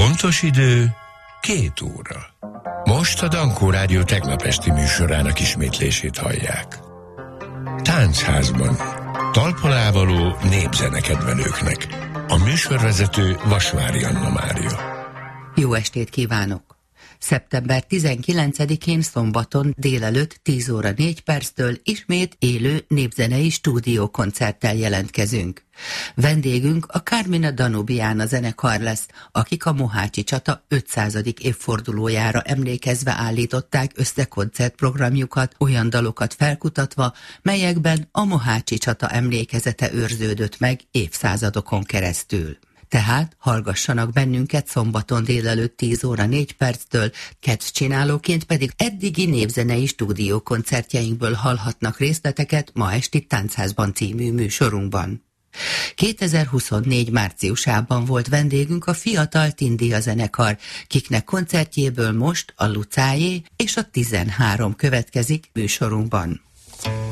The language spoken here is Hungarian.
Pontos idő 2 óra. Most a Dankó Rádió tegnap esti műsorának ismétlését hallják. Táncházban. Talpalávaló népzenekedvelőknek. A műsorvezető Vasvári Anna Mária. Jó estét kívánok! Szeptember 19-én szombaton délelőtt 10 óra 4 perctől ismét élő népzenei stúdiókoncerttel jelentkezünk. Vendégünk a Carmina Danubiana zenekar lesz, akik a Mohácsi csata 500. évfordulójára emlékezve állították össze koncertprogramjukat, olyan dalokat felkutatva, melyekben a Mohácsi csata emlékezete őrződött meg évszázadokon keresztül. Tehát hallgassanak bennünket szombaton délelőtt 10 óra 4 perctől, kedvcsinálóként pedig eddigi népzenei stúdiókoncertjeinkből hallhatnak részleteket ma esti Táncházban című műsorunkban. 2024 márciusában volt vendégünk a Fiatal Tindia zenekar, kiknek koncertjéből most a Lucájé és a 13 következik műsorunkban.